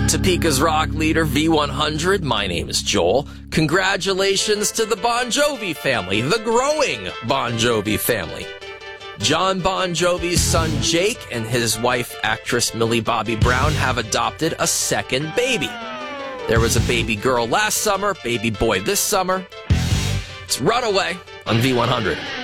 Topeka's rock leader, V100. My name is Joel. Congratulations to the Bon Jovi family, the growing Bon Jovi family. John Bon Jovi's son, Jake, and his wife, actress Millie Bobby Brown, have adopted a second baby. There was a baby girl last summer, baby boy this summer. It's Runaway on V100.